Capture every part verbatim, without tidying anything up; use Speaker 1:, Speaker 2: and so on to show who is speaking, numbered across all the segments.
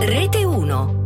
Speaker 1: Rete uno.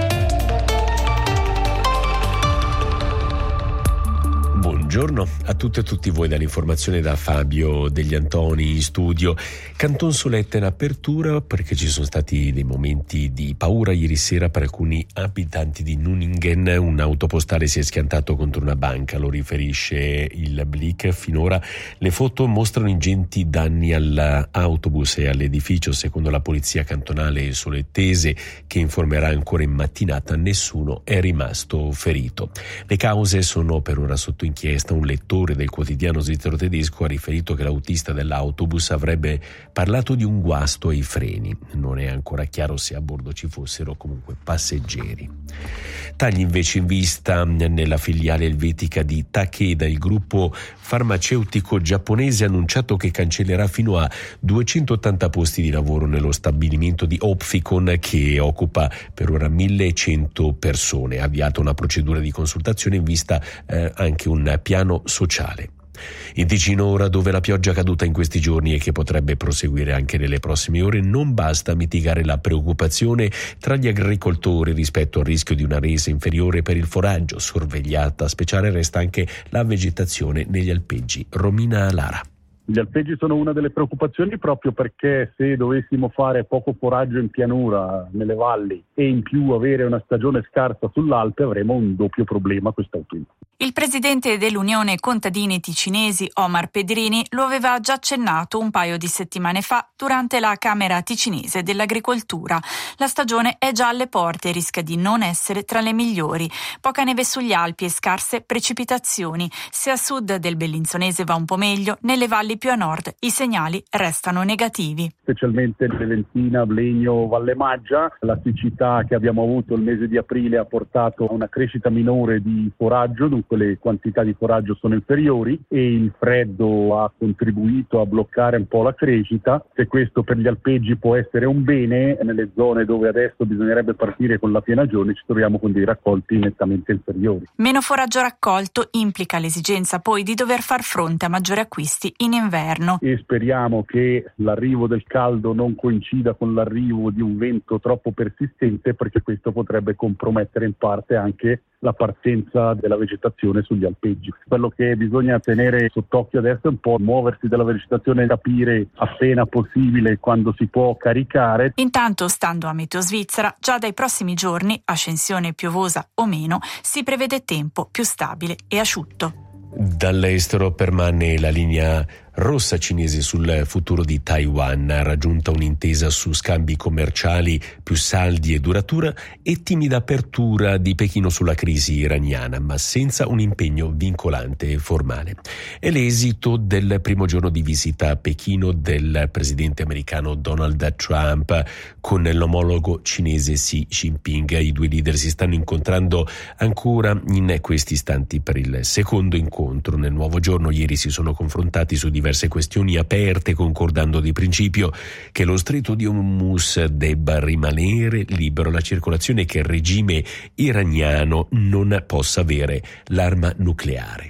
Speaker 2: Buongiorno a tutte e tutti voi dall'informazione da Fabio Degli Antoni in studio. Canton Soletta in apertura perché ci sono stati dei momenti di paura ieri sera per alcuni abitanti di Nuningen. Un autopostale si è schiantato contro una banca, lo riferisce il Blick. Finora le foto mostrano ingenti danni all'autobus e all'edificio. Secondo la polizia cantonale solettese, che informerà ancora in mattinata, nessuno è rimasto ferito. Le cause sono per ora sotto inchiesta. Un lettore del quotidiano svizzero-tedesco ha riferito che l'autista dell'autobus avrebbe parlato di un guasto ai freni. Non è ancora chiaro se a bordo ci fossero comunque passeggeri. Tagli invece in vista nella filiale elvetica di Takeda. Il gruppo farmaceutico giapponese ha annunciato che cancellerà fino a duecentottanta posti di lavoro nello stabilimento di Opfikon, che occupa per ora millecento persone. Ha avviato una procedura di consultazione in vista eh, anche un piano sociale. In Ticino ora, dove la pioggia caduta in questi giorni e che potrebbe proseguire anche nelle prossime ore, non basta a mitigare la preoccupazione tra gli agricoltori rispetto al rischio di una resa inferiore per il foraggio. Sorvegliata speciale resta anche la vegetazione negli alpeggi. Romina Lara.
Speaker 3: Gli alpeggi sono una delle preoccupazioni, proprio perché se dovessimo fare poco foraggio in pianura, nelle valli, e in più avere una stagione scarsa sull'Alpe, avremo un doppio problema quest'autunno.
Speaker 4: Il presidente dell'Unione Contadini Ticinesi, Omar Pedrini, lo aveva già accennato un paio di settimane fa durante la Camera Ticinese dell'Agricoltura. La stagione è già alle porte e rischia di non essere tra le migliori. Poca neve sugli Alpi e scarse precipitazioni. Se a sud del Bellinzonese va un po' meglio, nelle valli più a nord i segnali restano negativi.
Speaker 3: Specialmente Leventina, Blegno, Valle Maggia, la siccità che abbiamo avuto il mese di aprile ha portato a una crescita minore di foraggio, dunque le quantità di foraggio sono inferiori e il freddo ha contribuito a bloccare un po' la crescita. Se questo per gli alpeggi può essere un bene, nelle zone dove adesso bisognerebbe partire con la pienagione ci troviamo con dei raccolti nettamente inferiori.
Speaker 4: Meno foraggio raccolto implica l'esigenza poi di dover far fronte a maggiori acquisti in inverno.
Speaker 3: E speriamo che l'arrivo del caldo non coincida con l'arrivo di un vento troppo persistente, perché questo potrebbe compromettere in parte anche la partenza della vegetazione sugli alpeggi. Quello che bisogna tenere sott'occhio adesso è un po' muoversi della vegetazione, capire appena possibile quando si può caricare.
Speaker 4: Intanto, stando a Meteo Svizzera, già dai prossimi giorni, ascensione piovosa o meno, si prevede tempo più stabile e asciutto.
Speaker 2: Dall'estero permane la linea rossa cinese sul futuro di Taiwan. Ha raggiunto un'intesa su scambi commerciali più saldi e duratura e timida apertura di Pechino sulla crisi iraniana, ma senza un impegno vincolante e formale. È l'esito del primo giorno di visita a Pechino del presidente americano Donald Trump con l'omologo cinese Xi Jinping. I due leader si stanno incontrando ancora in questi istanti per il secondo incontro. Nel nuovo giorno ieri si sono confrontati su diverse diverse questioni aperte, concordando di principio che lo stretto di Hormuz debba rimanere libero alla circolazione e che il regime iraniano non possa avere l'arma nucleare.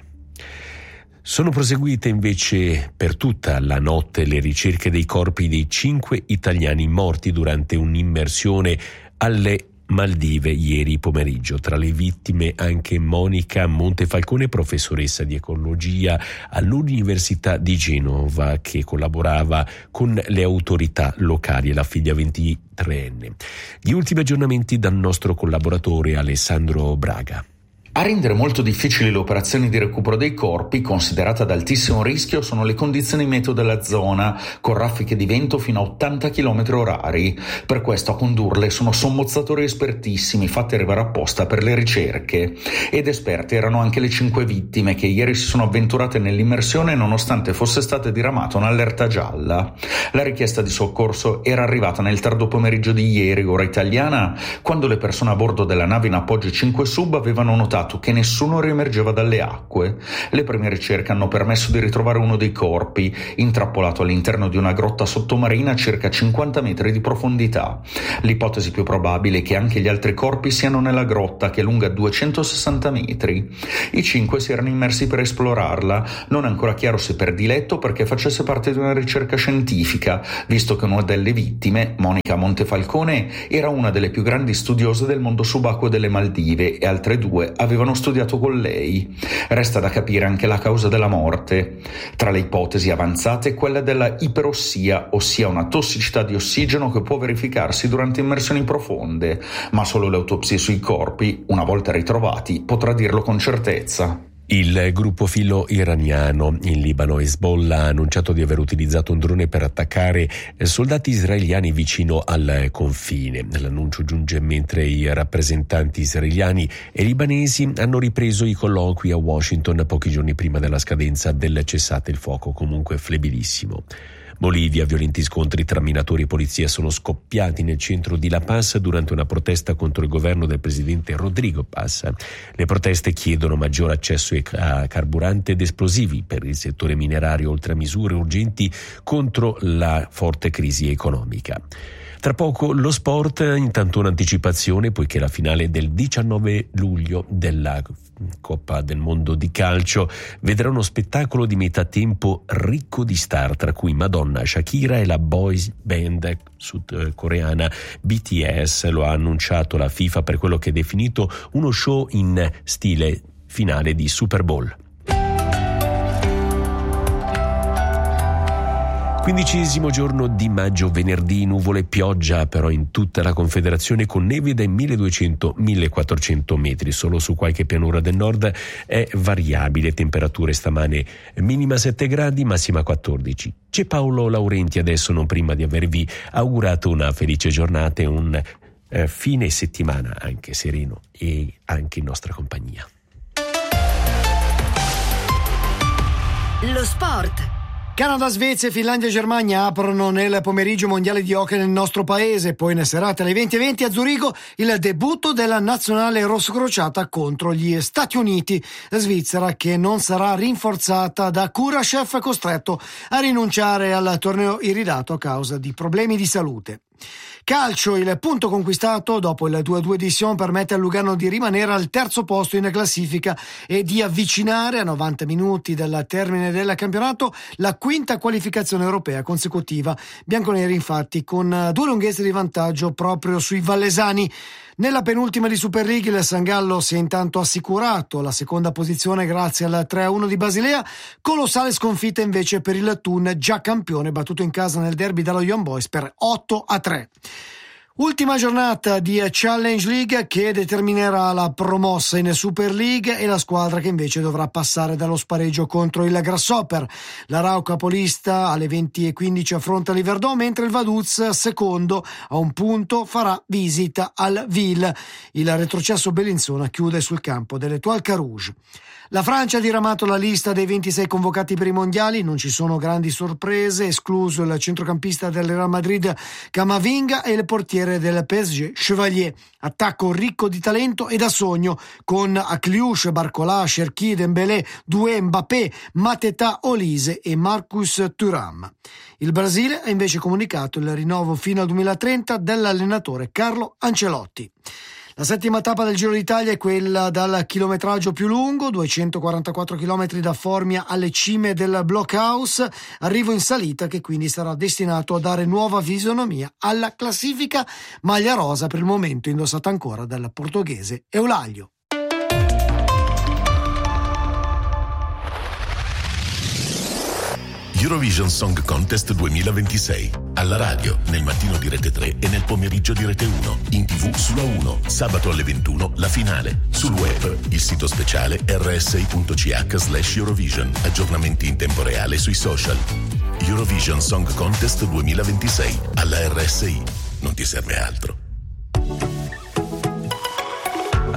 Speaker 2: Sono proseguite invece per tutta la notte le ricerche dei corpi dei cinque italiani morti durante un'immersione alle Maldive ieri pomeriggio. Tra le vittime anche Monica Montefalcone, professoressa di ecologia all'Università di Genova, che collaborava con le autorità locali, e la figlia ventitreenne. Gli ultimi aggiornamenti dal nostro collaboratore Alessandro Braga.
Speaker 5: A rendere molto difficili le operazioni di recupero dei corpi, considerate ad altissimo rischio, sono le condizioni meteo della zona, con raffiche di vento fino a ottanta chilometri orari. Per questo a condurle sono sommozzatori espertissimi, fatti arrivare apposta per le ricerche. Ed esperte erano anche le cinque vittime, che ieri si sono avventurate nell'immersione nonostante fosse stata diramata un'allerta gialla. La richiesta di soccorso era arrivata nel tardo pomeriggio di ieri, ora italiana, quando le persone a bordo della nave in appoggio cinque sub avevano notato segnalato che nessuno riemergeva dalle acque. Le prime ricerche hanno permesso di ritrovare uno dei corpi, intrappolato all'interno di una grotta sottomarina a circa cinquanta metri di profondità. L'ipotesi più probabile è che anche gli altri corpi siano nella grotta, che è lunga duecentosessanta metri. I cinque si erano immersi per esplorarla, non è ancora chiaro se per diletto o perché facesse parte di una ricerca scientifica, visto che una delle vittime, Monica Montefalcone, era una delle più grandi studiose del mondo subacqueo delle Maldive e altre due avevano studiato con lei. Resta da capire anche la causa della morte. Tra le ipotesi avanzate è quella della iperossia, ossia una tossicità di ossigeno che può verificarsi durante immersioni profonde, ma solo le autopsie sui corpi, una volta ritrovati, potrà dirlo con certezza.
Speaker 2: Il gruppo filo iraniano in Libano, Hezbollah, ha annunciato di aver utilizzato un drone per attaccare soldati israeliani vicino al confine. L'annuncio giunge mentre i rappresentanti israeliani e libanesi hanno ripreso i colloqui a Washington pochi giorni prima della scadenza del cessate il fuoco, comunque flebbilissimo. Bolivia, violenti scontri tra minatori e polizia sono scoppiati nel centro di La Paz durante una protesta contro il governo del presidente Rodrigo Paz. Le proteste chiedono maggiore accesso a carburante ed esplosivi per il settore minerario, oltre a misure urgenti contro la forte crisi economica. Tra poco lo sport, intanto un'anticipazione, poiché la finale del diciannove luglio della Coppa del Mondo di calcio vedrà uno spettacolo di metà tempo ricco di star, tra cui Madonna, Shakira e la boys band sudcoreana B T S. Lo ha annunciato la FIFA per quello che è definito uno show in stile finale di Super Bowl. Quindicesimo giorno di maggio, venerdì, nuvole e pioggia però in tutta la Confederazione, con neve dai milleduecento millequattrocento metri. Solo su qualche pianura del nord è variabile, temperature stamane minima sette gradi, massima quattordici. C'è Paolo Laurenti adesso, non prima di avervi augurato una felice giornata e un eh, fine settimana anche sereno e anche in nostra compagnia.
Speaker 1: Lo sport.
Speaker 6: Canada, Svezia, Finlandia e Germania aprono nel pomeriggio mondiale di hockey nel nostro paese, poi nella serata alle venti e venti a Zurigo il debutto della nazionale rossocrociata contro gli Stati Uniti. La Svizzera, che non sarà rinforzata da Kurashev, costretto a rinunciare al torneo iridato a causa di problemi di salute. Calcio, il punto conquistato dopo il due a due di Sion permette al Lugano di rimanere al terzo posto in classifica e di avvicinare a novanta minuti dal termine del campionato la quinta qualificazione europea consecutiva. Bianconeri infatti con due lunghezze di vantaggio proprio sui vallesani. Nella penultima di Super League il San Gallo si è intanto assicurato la seconda posizione grazie al tre a uno di Basilea. Colossale sconfitta invece per il Thun, già campione, battuto in casa nel derby dallo Young Boys per otto a tre. Ultima giornata di Challenge League che determinerà la promossa in Super League e la squadra che invece dovrà passare dallo spareggio contro il Grasshopper. La Rau capolista alle venti e quindici affronta l'Yverdon, mentre il Vaduz, secondo a un punto, farà visita al Ville. Il retrocesso bellinzona chiude sul campo dell'Étoile Carouge. La Francia ha diramato la lista dei ventisei convocati per i mondiali, non ci sono grandi sorprese, escluso il centrocampista del Real Madrid Camavinga e il portiere del P S G Chevalier. Attacco ricco di talento e da sogno con Akliouche, Barcola, Cherki, Dembélé, Doué, Mbappé, Mateta, Olise e Marcus Thuram. Il Brasile ha invece comunicato il rinnovo fino al duemilatrenta dell'allenatore Carlo Ancelotti. La settima tappa del Giro d'Italia è quella dal chilometraggio più lungo, duecentoquarantaquattro chilometri da Formia alle cime del Blockhouse, arrivo in salita che quindi sarà destinato a dare nuova fisionomia alla classifica, maglia rosa per il momento indossata ancora dal portoghese Eulaglio.
Speaker 7: Eurovision Song Contest duemilaventisei. Alla radio, nel mattino di Rete tre e nel pomeriggio di Rete uno. In tv sulla uno. Sabato alle ventuno la finale. Sul web, il sito speciale erre esse i punto ci acca slash Eurovision. Aggiornamenti in tempo reale sui social. Eurovision Song Contest duemilaventisei. Alla erre esse i. Non ti serve altro.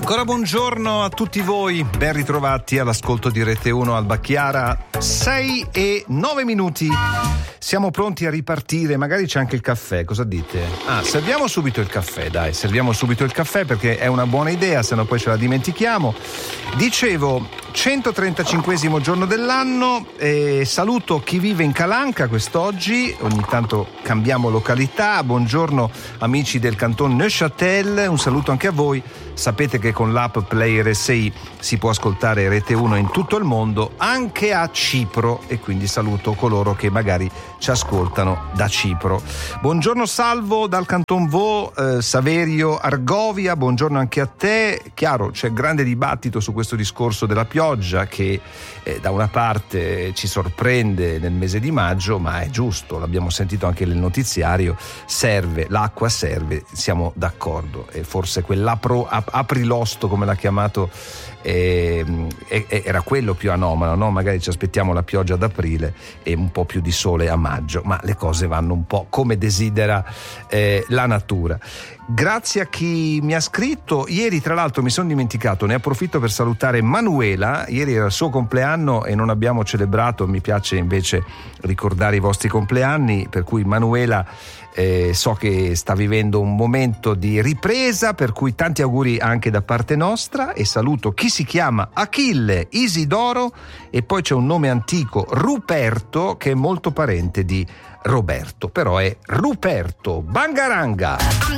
Speaker 8: Ancora buongiorno a tutti voi, ben ritrovati all'ascolto di Rete uno Alba Chiara, sei e nove minuti. Siamo pronti a ripartire, magari c'è anche il caffè, cosa dite? Ah, serviamo subito il caffè, dai, serviamo subito il caffè perché è una buona idea, se no poi ce la dimentichiamo. Dicevo, centotrentacinquesimo giorno dell'anno, e saluto chi vive in Calanca quest'oggi, ogni tanto cambiamo località. Buongiorno amici del canton Neuchâtel, un saluto anche a voi. Sapete che con l'app Play R S I si può ascoltare Rete uno in tutto il mondo, anche a Cipro, e quindi saluto coloro che magari ci ascoltano da Cipro. Buongiorno Salvo dal canton Vaud, eh, Saverio Argovia, buongiorno anche a te. Chiaro, c'è grande dibattito su questo discorso della pioggia che eh, da una parte ci sorprende nel mese di maggio, ma è giusto, l'abbiamo sentito anche nel notiziario, serve, l'acqua serve, siamo d'accordo, e forse quell'apro ap- aprilosto come l'ha chiamato eh, eh, era quello più anomalo, no? Magari ci aspettiamo la pioggia ad aprile e un po' più di sole a maggio, ma le cose vanno un po' come desidera eh, la natura. Grazie a chi mi ha scritto. Ieri tra l'altro mi sono dimenticato, ne approfitto per salutare Manuela. Ieri era il suo compleanno e non abbiamo celebrato, mi piace invece ricordare i vostri compleanni, per cui Manuela eh, so che sta vivendo un momento di ripresa, per cui tanti auguri anche da parte nostra, e saluto chi si chiama Achille Isidoro e poi c'è un nome antico, Ruperto, che è molto parente di Roberto, però è Ruperto Bangaranga.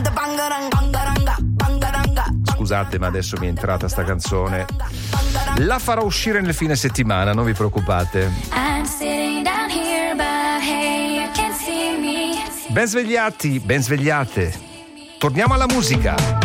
Speaker 8: Scusate, ma adesso mi è entrata sta canzone, la farò uscire nel fine settimana, non vi preoccupate. Ben svegliati, ben svegliate, torniamo alla musica.